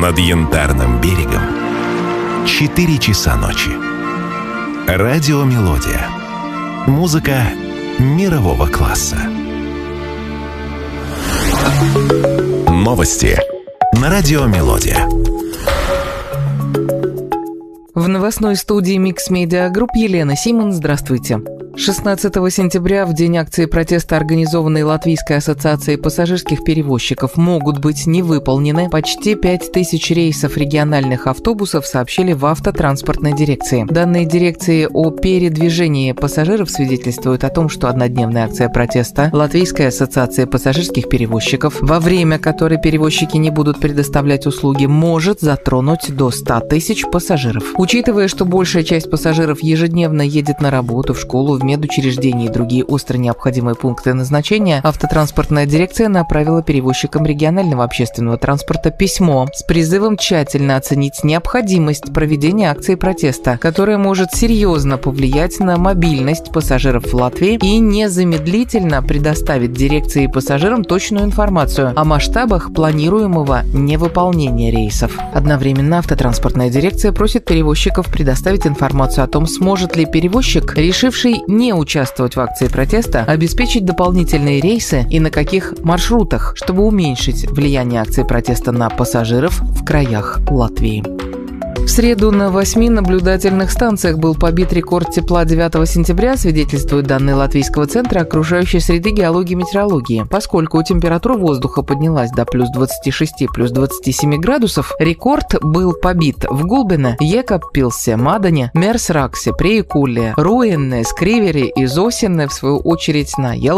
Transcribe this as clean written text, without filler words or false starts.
Над Янтарным берегом 4 часа ночи. Радиомелодия. Музыка мирового класса. Новости на Радиомелодия. В новостной студии Mix Media Group Елена Симон. Здравствуйте. 16 сентября, в день акции протеста, организованной Латвийской ассоциацией пассажирских перевозчиков, могут быть не выполнены почти 5000 рейсов региональных автобусов, сообщили в автотранспортной дирекции. Данные дирекции о передвижении пассажиров свидетельствуют о том, что однодневная акция протеста Латвийской ассоциации пассажирских перевозчиков, во время которой перевозчики не будут предоставлять услуги, может затронуть до 100 тысяч пассажиров. Учитывая, что большая часть пассажиров ежедневно едет на работу, в школу, в медучреждения и другие остро необходимые пункты назначения, автотранспортная дирекция направила перевозчикам регионального общественного транспорта письмо с призывом тщательно оценить необходимость проведения акции протеста, которая может серьезно повлиять на мобильность пассажиров в Латвии, и незамедлительно предоставить дирекции и пассажирам точную информацию о масштабах планируемого невыполнения рейсов. Одновременно автотранспортная дирекция просит перевозчиков предоставить информацию о том, сможет ли перевозчик, решивший не участвовать в акции протеста, обеспечить дополнительные рейсы и на каких маршрутах, чтобы уменьшить влияние акции протеста на пассажиров в краях Латвии. В среду на 8 наблюдательных станциях был побит рекорд тепла 9 сентября, свидетельствуют данные Латвийского центра окружающей среды геологии и метеорологии. Поскольку температура воздуха поднялась до плюс 26, плюс 27 градусов, рекорд был побит в Гулбене, Екаппилсе, Мадане, Мерсраксе, Приекуле, Руенне, Скривере и Зосине, в свою очередь на